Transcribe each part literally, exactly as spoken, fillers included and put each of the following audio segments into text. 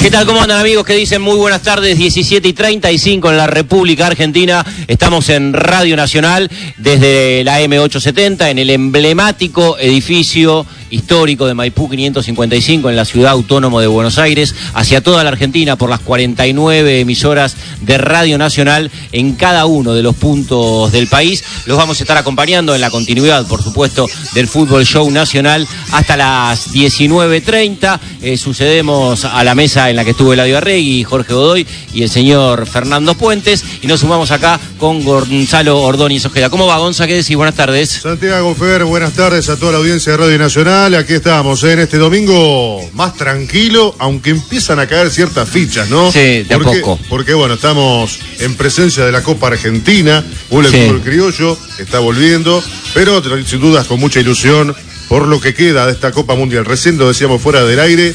¿Qué tal? ¿Cómo andan, amigos? ¿Qué dicen? Muy buenas tardes, diecisiete y treinta y cinco en la República Argentina. Estamos en Radio Nacional desde la eme ochocientos setenta en el emblemático edificio histórico de Maipú quinientos cincuenta y cinco en la ciudad autónoma de Buenos Aires, hacia toda la Argentina por las cuarenta y nueve emisoras de Radio Nacional en cada uno de los puntos del país. Los vamos a estar acompañando en la continuidad, por supuesto, del Fútbol Show Nacional hasta las diecinueve treinta. Eh, sucedemos a la mesa en la que estuvo Eladio Arregui, Jorge Godoy y el señor Fernando Puentes, y nos sumamos acá con Gonzalo Ordóñez Ojeda. ¿Cómo va, Gonza? ¿Qué decís? Buenas tardes. Santiago Fer, buenas tardes a toda la audiencia de Radio Nacional. Aquí estamos, ¿eh? En este domingo más tranquilo, aunque empiezan a caer ciertas fichas, ¿no? Sí, de porque, a poco. Porque, bueno, estamos en presencia de la Copa Argentina, un sí. fútbol criollo está volviendo, pero sin dudas con mucha ilusión por lo que queda de esta Copa Mundial. Recién lo decíamos fuera del aire,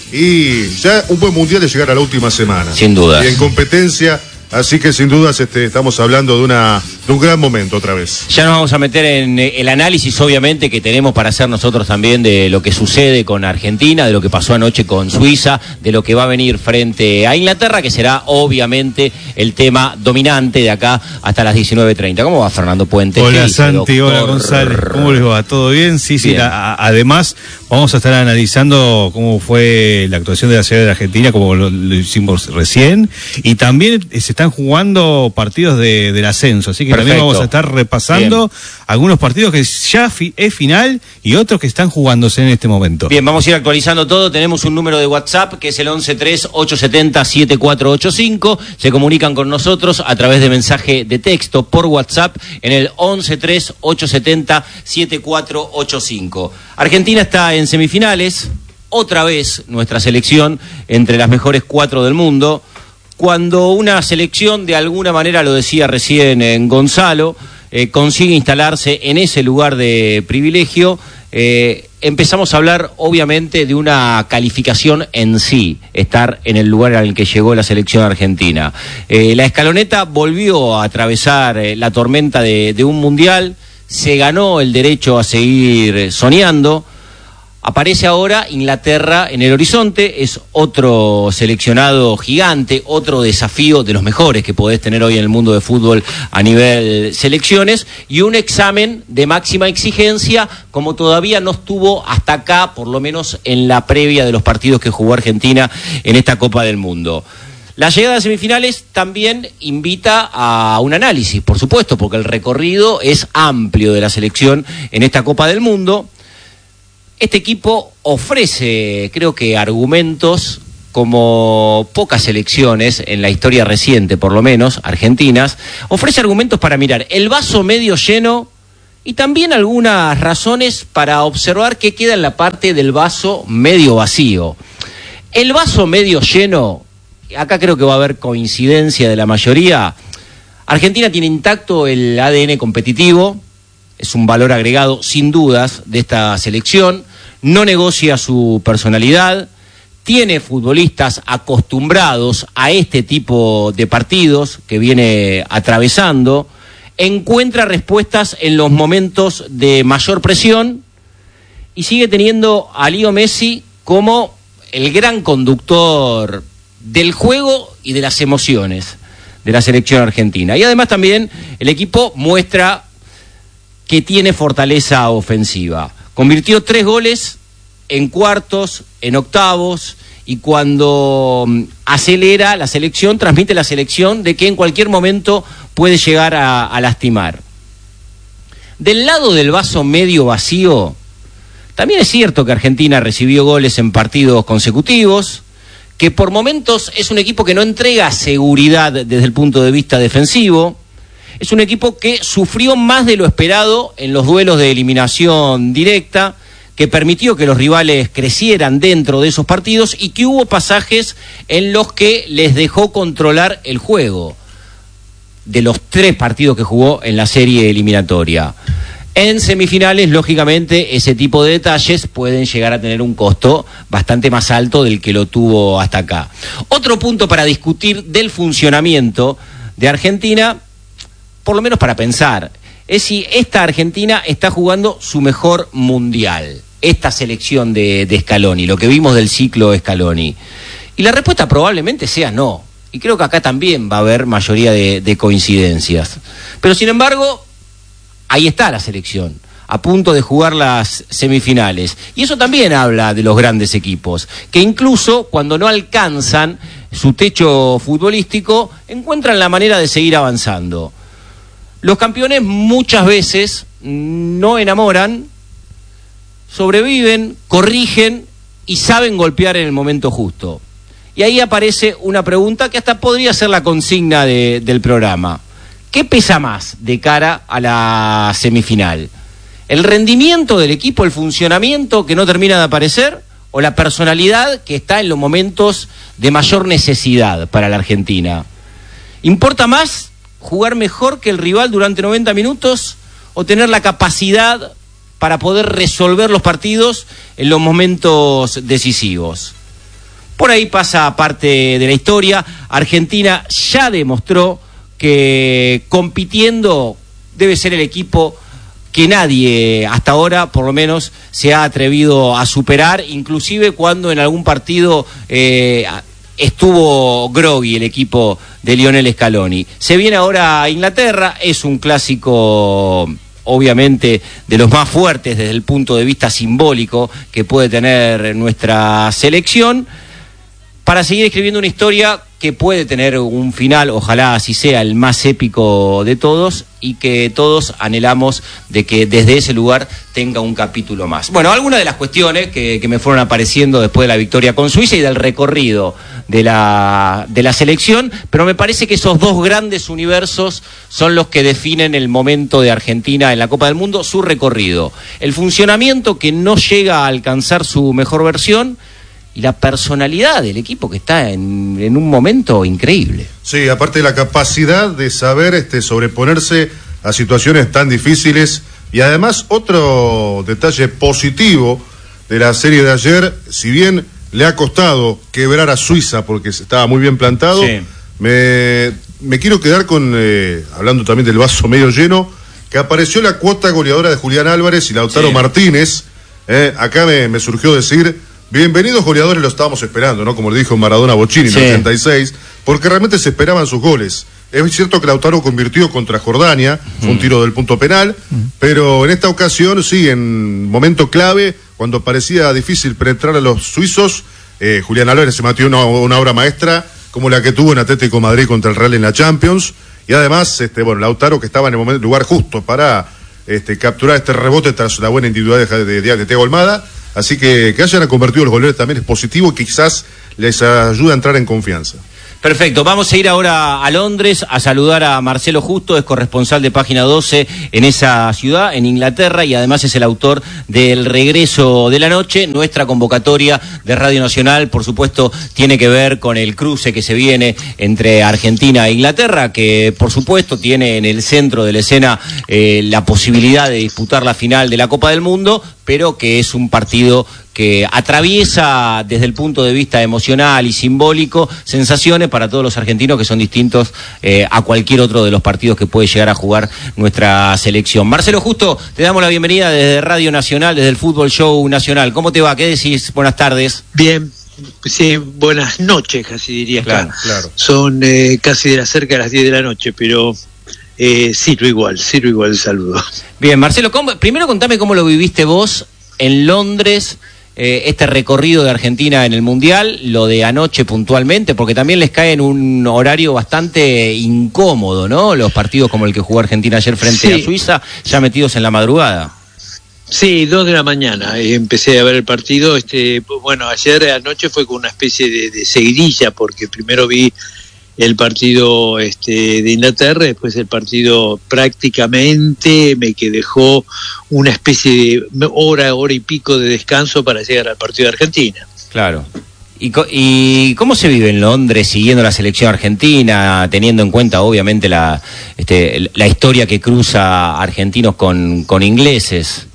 y ya un buen mundial es llegar a la última semana. Sin duda. Y en competencia. Así que sin dudas este, estamos hablando de, una, de un gran momento otra vez. Ya nos vamos a meter en el análisis, obviamente, que tenemos para hacer nosotros también de lo que sucede con Argentina, de lo que pasó anoche con Suiza, de lo que va a venir frente a Inglaterra, que será obviamente el tema dominante de acá hasta las diecinueve treinta. ¿Cómo va, Fernando Puente? Hola, Santi, hola, González. ¿Cómo les va? ¿Todo bien? Sí, sí. Bien. A, además, vamos a estar analizando cómo fue la actuación de la selección de Argentina, como lo, lo hicimos recién, y también se está están jugando partidos de, del ascenso, así que Perfecto. También vamos a estar repasando Bien. Algunos partidos que ya fi, es final y otros que están jugándose en este momento. Bien, vamos a ir actualizando todo. Tenemos un número de WhatsApp que es el once tres ocho setenta siete cuatro ocho cinco. Se comunican con nosotros a través de mensaje de texto por WhatsApp en el once tres ocho setenta siete cuatro ocho cinco. Argentina está en semifinales, otra vez nuestra selección entre las mejores cuatro del mundo. Cuando una selección, de alguna manera, lo decía recién en Gonzalo, eh, consigue instalarse en ese lugar de privilegio, eh, empezamos a hablar, obviamente, de una calificación en sí, estar en el lugar al que llegó la selección argentina. Eh, la escaloneta volvió a atravesar eh, la tormenta de, de un mundial, se ganó el derecho a seguir soñando. Aparece ahora Inglaterra en el horizonte, es otro seleccionado gigante, otro desafío de los mejores que podés tener hoy en el mundo de fútbol a nivel selecciones, y un examen de máxima exigencia como todavía no estuvo hasta acá, por lo menos en la previa de los partidos que jugó Argentina en esta Copa del Mundo. La llegada a semifinales también invita a un análisis, por supuesto, porque el recorrido es amplio de la selección en esta Copa del Mundo. Este equipo ofrece, creo que, argumentos como pocas selecciones en la historia reciente, por lo menos, argentinas, ofrece argumentos para mirar el vaso medio lleno y también algunas razones para observar qué queda en la parte del vaso medio vacío. El vaso medio lleno, acá creo que va a haber coincidencia de la mayoría. Argentina tiene intacto el A D N competitivo, es un valor agregado sin dudas de esta selección, no negocia su personalidad, tiene futbolistas acostumbrados a este tipo de partidos que viene atravesando, encuentra respuestas en los momentos de mayor presión y sigue teniendo a Leo Messi como el gran conductor del juego y de las emociones de la selección argentina. Y además también el equipo muestra que tiene fortaleza ofensiva. Convirtió tres goles en cuartos, en octavos, y cuando acelera la selección, transmite la selección de que en cualquier momento puede llegar a, a lastimar. Del lado del vaso medio vacío, también es cierto que Argentina recibió goles en partidos consecutivos, que por momentos es un equipo que no entrega seguridad desde el punto de vista defensivo. Es un equipo que sufrió más de lo esperado en los duelos de eliminación directa, que permitió que los rivales crecieran dentro de esos partidos y que hubo pasajes en los que les dejó controlar el juego de los tres partidos que jugó en la serie eliminatoria. En semifinales, lógicamente, ese tipo de detalles pueden llegar a tener un costo bastante más alto del que lo tuvo hasta acá. Otro punto para discutir del funcionamiento de Argentina, por lo menos para pensar, es si esta Argentina está jugando su mejor mundial, esta selección de, de Scaloni, lo que vimos del ciclo Scaloni. Y la respuesta probablemente sea no. Y creo que acá también va a haber mayoría de, de coincidencias. Pero sin embargo, ahí está la selección, a punto de jugar las semifinales. Y eso también habla de los grandes equipos, que incluso cuando no alcanzan su techo futbolístico, encuentran la manera de seguir avanzando. Los campeones muchas veces no enamoran, sobreviven, corrigen y saben golpear en el momento justo. Y ahí aparece una pregunta que hasta podría ser la consigna de, del programa. ¿Qué pesa más de cara a la semifinal? ¿El rendimiento del equipo, el funcionamiento que no termina de aparecer, o la personalidad que está en los momentos de mayor necesidad para la Argentina? ¿Importa más jugar mejor que el rival durante noventa minutos o tener la capacidad para poder resolver los partidos en los momentos decisivos? Por ahí pasa parte de la historia. Argentina ya demostró que compitiendo debe ser el equipo que nadie hasta ahora, por lo menos, se ha atrevido a superar, inclusive cuando en algún partido eh, estuvo groggy el equipo de Lionel Scaloni. Se viene ahora a Inglaterra, es un clásico obviamente de los más fuertes desde el punto de vista simbólico que puede tener nuestra selección, para seguir escribiendo una historia que puede tener un final, ojalá así sea, el más épico de todos, y que todos anhelamos de que desde ese lugar tenga un capítulo más. Bueno, algunas de las cuestiones que, que me fueron apareciendo después de la victoria con Suiza y del recorrido de la, de la selección, pero me parece que esos dos grandes universos son los que definen el momento de Argentina en la Copa del Mundo, su recorrido. El funcionamiento que no llega a alcanzar su mejor versión, y la personalidad del equipo que está en, en un momento increíble. Sí, aparte de la capacidad de saber este, sobreponerse a situaciones tan difíciles. Y además otro detalle positivo de la serie de ayer, si bien le ha costado quebrar a Suiza porque estaba muy bien plantado, sí. me, me quiero quedar con, eh, hablando también del vaso medio lleno, que apareció la cuota goleadora de Julián Álvarez y Lautaro sí. Martínez. Eh, acá me, me surgió decir... Bienvenidos goleadores, lo estábamos esperando, ¿no? Como le dijo Maradona a Bochini en el ochenta y seis, porque realmente se esperaban sus goles. Es cierto que Lautaro convirtió contra Jordania, mm. un tiro del punto penal, mm. pero en esta ocasión, sí, en momento clave, cuando parecía difícil penetrar a los suizos, eh, Julián Álvarez se metió una, una obra maestra, como la que tuvo en Atlético de Madrid contra el Real en la Champions, y además, este, bueno, Lautaro que estaba en el momento, lugar justo para este, capturar este rebote tras la buena individualidad de, de, de, de Thiago Almada. Así que que hayan convertido los goleadores también es positivo y quizás les ayuda a entrar en confianza. Perfecto, vamos a ir ahora a Londres a saludar a Marcelo Justo, es corresponsal de Página doce en esa ciudad, en Inglaterra, y además es el autor del Regreso de la Noche. Nuestra convocatoria de Radio Nacional, por supuesto, tiene que ver con el cruce que se viene entre Argentina e Inglaterra, que por supuesto tiene en el centro de la escena eh, la posibilidad de disputar la final de la Copa del Mundo, pero que es un partido que atraviesa desde el punto de vista emocional y simbólico sensaciones para todos los argentinos que son distintos eh, a cualquier otro de los partidos que puede llegar a jugar nuestra selección. Marcelo Justo, te damos la bienvenida desde Radio Nacional, desde el Fútbol Show Nacional. ¿Cómo te va? ¿Qué decís? Buenas tardes. Bien, sí, buenas noches, casi diría claro, acá. Claro. Son eh, casi de la cerca de las diez de la noche, pero... Eh, sirvo igual, sirvo igual el saludo. Bien, Marcelo, ¿cómo, primero contame cómo lo viviste vos en Londres, eh, este recorrido de Argentina en el Mundial, lo de anoche puntualmente, porque también les cae en un horario bastante incómodo, ¿no? Los partidos como el que jugó Argentina ayer frente sí. a Suiza, ya metidos en la madrugada. Sí, dos de la mañana eh, empecé a ver el partido. Este, bueno, ayer anoche fue con una especie de, de seguidilla, porque primero vi el partido este, de Inglaterra, después el partido prácticamente me que dejó una especie de hora, hora y pico de descanso para llegar al partido de Argentina. Claro. ¿Y, co- y cómo se vive en Londres siguiendo la selección argentina, teniendo en cuenta obviamente la, este, la historia que cruza argentinos con, con ingleses?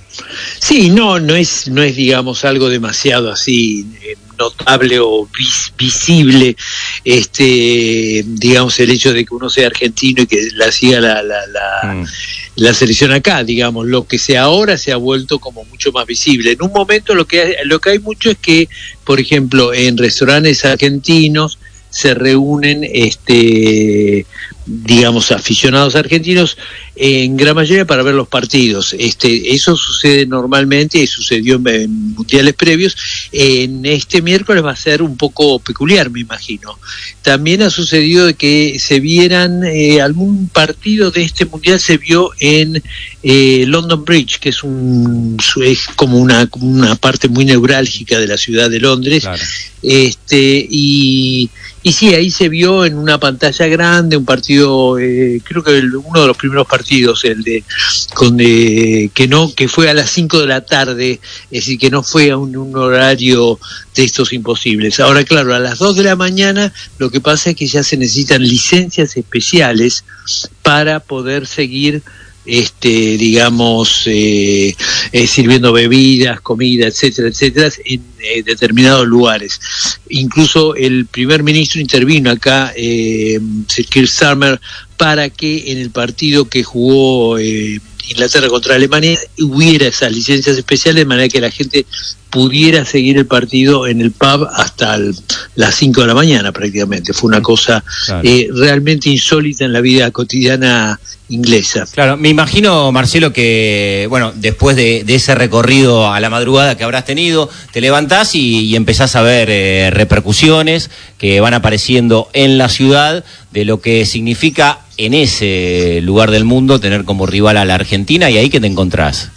Sí, no, no es, no es digamos algo demasiado así eh, notable o vis, visible, este, digamos el hecho de que uno sea argentino y que la siga la, la, la, mm. la selección acá, digamos, lo que sea ahora se ha vuelto como mucho más visible. En un momento lo que hay, lo que hay mucho es que, por ejemplo, en restaurantes argentinos se reúnen, este, digamos, aficionados argentinos en gran mayoría para ver los partidos. Este, eso sucede normalmente y sucedió en, en mundiales previos. En este miércoles va a ser un poco peculiar, me imagino. También ha sucedido de que se vieran eh, algún partido de este mundial se vio en eh, London Bridge, que es un es como una una parte muy neurálgica de la ciudad de Londres. Claro. Este y Y sí, ahí se vio en una pantalla grande un partido, eh, creo que el, uno de los primeros partidos, el de, con de, que no, que fue a las cinco de la tarde, es decir, que no fue a un, un horario de estos imposibles. Ahora, claro, a las dos de la mañana lo que pasa es que ya se necesitan licencias especiales para poder seguir este digamos eh, eh, sirviendo bebidas, comida, etcétera, etcétera, en eh, determinados lugares. Incluso el primer ministro intervino acá, eh, Sir Keir Starmer, para que en el partido que jugó eh, Inglaterra contra Alemania hubiera esas licencias especiales, de manera que la gente pudiera seguir el partido en el pub hasta el, las cinco de la mañana prácticamente. Fue una cosa claro. eh, realmente insólita en la vida cotidiana inglesa. Claro, me imagino, Marcelo, que bueno, después de, de ese recorrido a la madrugada que habrás tenido, te levantás y, y empezás a ver eh, repercusiones que van apareciendo en la ciudad de lo que significa en ese lugar del mundo tener como rival a la Argentina, y ahí que te encontrás.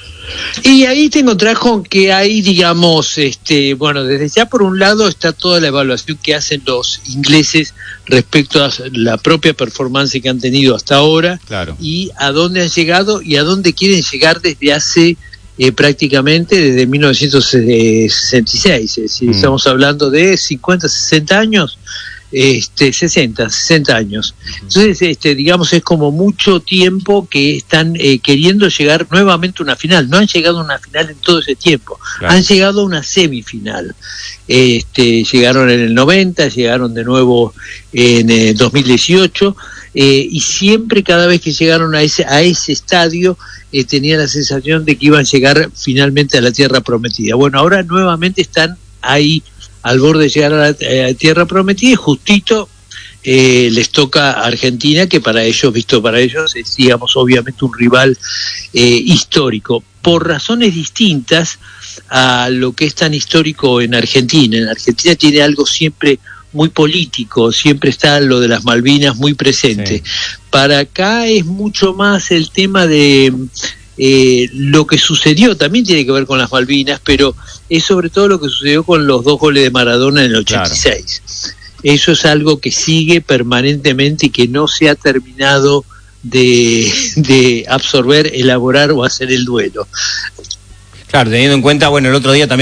Y ahí te encontrás con que hay, digamos, este, bueno, desde ya por un lado está toda la evaluación que hacen los ingleses respecto a la propia performance que han tenido hasta ahora, claro. Y a dónde han llegado y a dónde quieren llegar desde hace eh, prácticamente desde mil novecientos sesenta y seis, es decir, mm. estamos hablando de cincuenta, sesenta años. Este, sesenta, sesenta años. Entonces, este, digamos, es como mucho tiempo que están eh, queriendo llegar nuevamente a una final. No han llegado a una final en todo ese tiempo. Claro. Han llegado a una semifinal. Este, llegaron en el noventa, llegaron de nuevo en eh, dos mil dieciocho, eh, y siempre, cada vez que llegaron a ese, a ese estadio, eh, tenía la sensación de que iban a llegar finalmente a la tierra prometida. Bueno, ahora nuevamente están ahí al borde de llegar a la eh, tierra prometida, y justito eh, les toca a Argentina, que para ellos, visto para ellos, es, digamos, obviamente un rival eh, histórico, por razones distintas a lo que es tan histórico en Argentina. En Argentina tiene algo siempre muy político, siempre está lo de las Malvinas muy presente. Sí. Para acá es mucho más el tema de Eh, lo que sucedió, también tiene que ver con las Malvinas, pero es sobre todo lo que sucedió con los dos goles de Maradona en el ochenta y seis. Claro. Eso es algo que sigue permanentemente y que no se ha terminado de, de absorber, elaborar o hacer el duelo. Claro, teniendo en cuenta, bueno, el otro día también